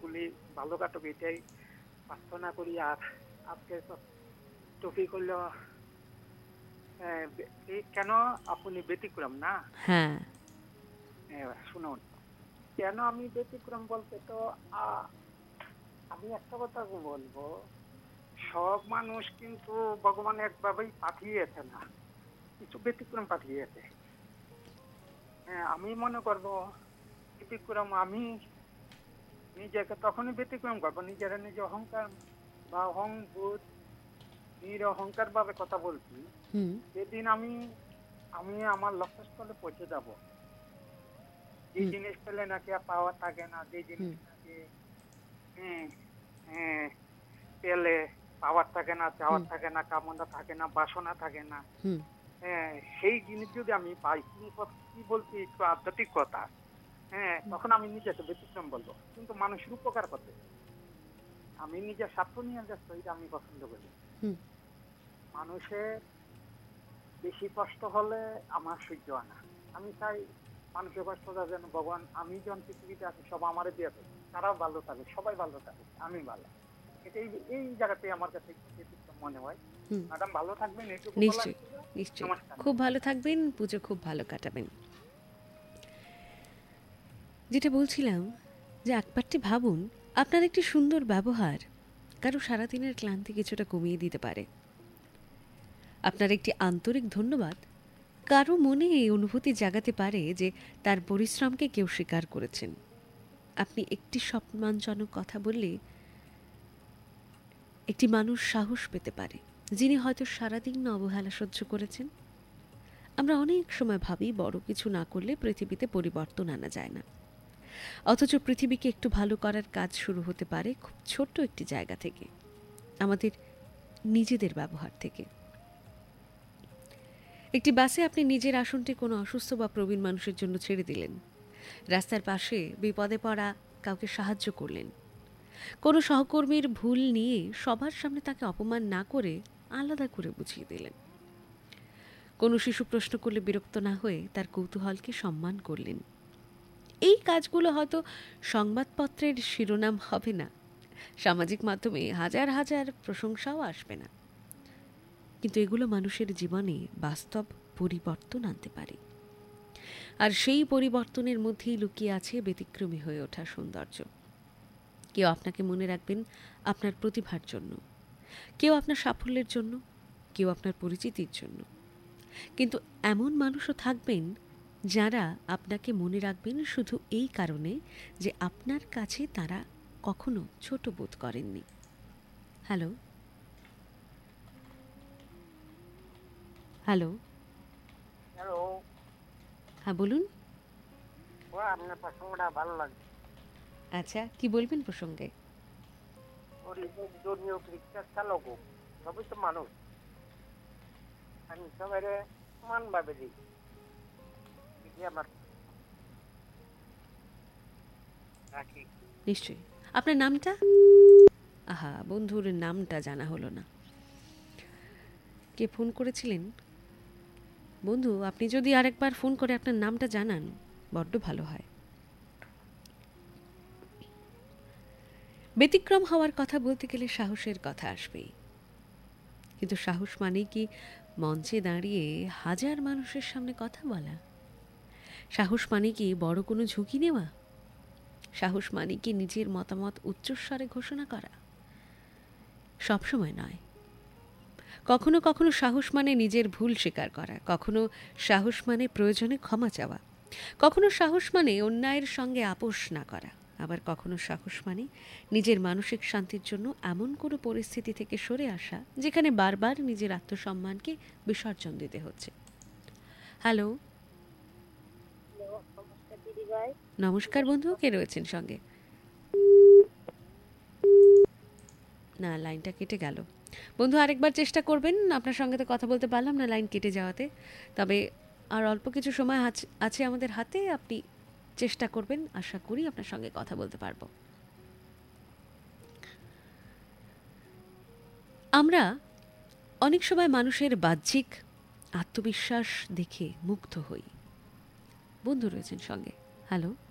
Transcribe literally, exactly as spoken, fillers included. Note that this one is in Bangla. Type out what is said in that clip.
দিনগুলি ভালো কাটুক এটাই প্রার্থনা করি। আর আজকে টপিক হলো কেন আপনি ব্যতিক্রম না। হ্যাঁ, শুনুন, কেন আমি ব্যতিক্রম বলতে তো আমি একটা কথা বলবো, সব মানুষ কিন্তু ভগবান একভাবেই পাঠিয়েছে না, কিছু ব্যতিক্রম পাঠিয়েছে। হ্যাঁ, আমি মনে করবো ব্যতিক্রম আমি নিজেকে তখনই ব্যতিক্রম করবো নিজেরা নিজে অহংকার বা অহংবোধ নিরহংকার ভাবে কথা বলছি, যেদিন আমি আমি আমার লক্ষ্যস্থলে পৌঁছে যাব। যে জিনিস পেলে নাকি আর পাওয়া থাকে না, যে জিনিস নাকি পেলে পাওয়ার থাকে না, চাওয়ার থাকে না, কামনা থাকে না, বাসনা থাকে না, হ্যাঁ সেই জিনিস যদি আমি পাই, কি বলছি একটু আধ্যাত্মিক কথা, হ্যাঁ তখন আমি নিজেকে ব্যতিক্রম বলবো। কিন্তু মানুষের উপকার করতে আমি নিজের স্বার্থ নিয়ে ব্যস্ত, এটা আমি পছন্দ করি। মানুষের বেশি কষ্ট হলে আমার সহ্য হয় না। আমি চাই মানুষের কষ্টটা যেন ভগবান, আমি যখন পৃথিবীতে আছি সব আমারে দিয়ে থাকে, তারাও ভালো থাকে, সবাই ভালো থাকে, আমি ভালো। এটাই এই জায়গাতে আমার কাছে মনে হয়। ম্যাডাম ভালো থাকবেন। নিশ্চয়ই নিশ্চয়ই খুব ভালো থাকবেন, পুজো খুব ভালো কাটাবেন। যেটা বলছিলাম যে একবারটি ভাবুন, আপনার একটি সুন্দর ব্যবহার কারো সারাদিনের ক্লান্তি কিছুটা কমিয়ে দিতে পারে। আপনার একটি আন্তরিক ধন্যবাদ কারো মনে এই অনুভূতি জাগাতে পারে যে তার পরিশ্রমকে কেউ স্বীকার করেছেন। আপনি একটি সম্মানজনক কথা বললে একটি মানুষ সাহস পেতে পারে, যিনি হয়তো সারাদিন অবহেলা সহ্য করেছেন। আমরা অনেক সময় ভাবি বড় কিছু না করলে পৃথিবীতে পরিবর্তন আনা যায় না, অথচ পৃথিবীকে একটু ভালো করার কাজ শুরু হতে পারে খুব ছোট্ট একটি জায়গা থেকে, আমাদের নিজেদের ব্যবহার থেকে। একটি বাসে আপনি নিজের আসনটি কোনো অসুস্থ বা প্রবীণ মানুষের জন্য ছেড়ে দিলেন, রাস্তার পাশে বিপদে পড়া কাউকে সাহায্য করলেন, কোনো সহকর্মীর ভুল নিয়ে সবার সামনে তাকে অপমান না করে আলাদা করে বুঝিয়ে দিলেন, কোনো শিশু প্রশ্ন করলে বিরক্ত না হয়ে তার কৌতূহলকে সম্মান করলেন। এই কাজগুলো হয়তো সংবাদপত্রের শিরোনাম হবে না, সামাজিক মাধ্যমে হাজার হাজার প্রশংসাও আসবে না, কিন্তু এগুলো মানুষের জীবনে বাস্তব পরিবর্তন আনতে পারে। আর সেই পরিবর্তনের মধ্যেই লুকিয়ে আছে ব্যতিক্রমী হয়ে ওঠা সৌন্দর্য। কেউ আপনাকে মনে রাখবেন আপনার প্রতিভার জন্য, কেউ আপনার সাফল্যের জন্য, কেউ আপনার পরিচিতির জন্য, কিন্তু এমন মানুষও থাকবেন যারা আপনাকে মনে রাখবেন শুধু এই কারণে যে আপনার কাছে তারা কখনো ছোট বোধ করেননি। হ্যালো হ্যালো হ্যালো হ্যাঁ বলুন। আপনার প্রসঙ্গটা ভালো লাগছে। আচ্ছা, কি বলবেন প্রসঙ্গে? ধর্মীয় রিক্সা চালক সবই তো মানুষ, আমি সবাই সমান ভাবে দিই। নিশ্চয়ই। আপনার নামটা? আহা, বন্ধুর নামটা জানা হলো না। কে ফোন করেছিলেন? বন্ধু, আপনি যদি আরেকবার ফোন করে আপনার নামটা জানান বড্ড ভালো হয়। ব্যতিক্রম হওয়ার কথা বলতে গেলে সাহসের কথা আসবেই, কিন্তু সাহস মানে কি মঞ্চে দাঁড়িয়ে হাজার মানুষের সামনে কথা বলা? সাহস মানে কি বড় কোনো ঝুঁকি নেওয়া? সাহস মানে কি নিজের মতামত উচ্চস্বরে ঘোষণা করা? সবসময় নয়। কখনো কখনো সাহস মানে নিজের ভুল স্বীকার করা, কখনো সাহস মানে প্রয়োজনে ক্ষমা চাওয়া, কখনো সাহস মানে অন্যায়ের সঙ্গে আপোষ না করা, আবার কখনো সাহস মানে নিজের মানসিক শান্তির জন্য এমন কোনো পরিস্থিতি থেকে সরে আসা যেখানে বারবার নিজের আত্মসম্মানকে বিসর্জন দিতে হচ্ছে। হ্যালো, নমস্কার বন্ধু, কে রয়েছেন সঙ্গে? না, লাইনটা কেটে গেল। বন্ধু আরেকবার চেষ্টা করবেন, আপনার সঙ্গে তো কথা বলতে পারলাম না লাইন কেটে যাওয়াতে। তবে আর অল্প কিছু সময় আছে আমাদের হাতে, আপনি চেষ্টা করবেন, আশা করি আপনার সঙ্গে কথা বলতে পারবো। আমরা অনেক সময় মানুষের বাহ্যিক আত্মবিশ্বাস দেখে মুগ্ধ হই। বন্ধু রয়েছেন সঙ্গে। হ্যালো